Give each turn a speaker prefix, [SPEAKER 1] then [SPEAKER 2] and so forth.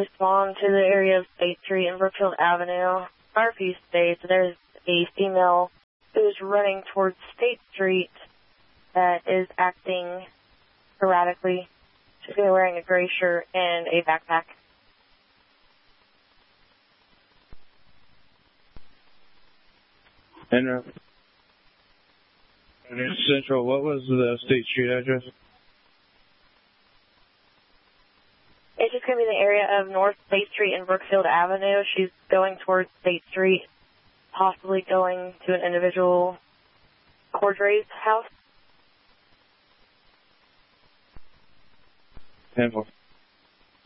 [SPEAKER 1] respond to the area of State Street and Brookfield Avenue. RP states there's a female who's running towards State Street that is acting erratically. She's going to be wearing a gray shirt and a backpack.
[SPEAKER 2] And Central, what was the State Street address?
[SPEAKER 1] It's just going to be the area of North State Street and Brookfield Avenue. She's going towards State Street, possibly going to an individual Cordray's house.
[SPEAKER 2] 10-4.